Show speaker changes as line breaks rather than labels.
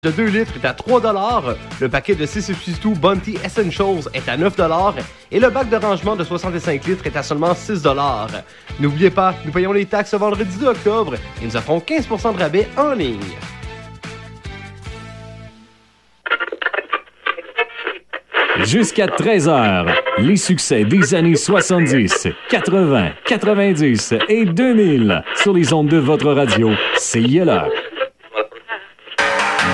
de 2 litres est à 3 $, le paquet de 6,2 Bounty Essentials est à 9 $ et le bac de rangement de 65 litres est à seulement 6 $. N'oubliez pas, nous payons les taxes ce vendredi 2 octobre et nous offrons 15 % de rabais en ligne.
Jusqu'à 13h, les succès des années 70, 80, 90 et 2000 sur les ondes de votre radio, CILR.